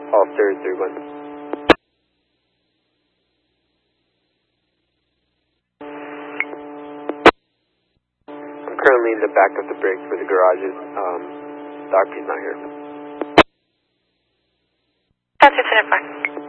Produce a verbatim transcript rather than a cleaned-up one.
Officer three one. I'm currently in the back of the brakes for the garages. Um, Doctor's not here. That's it, fine.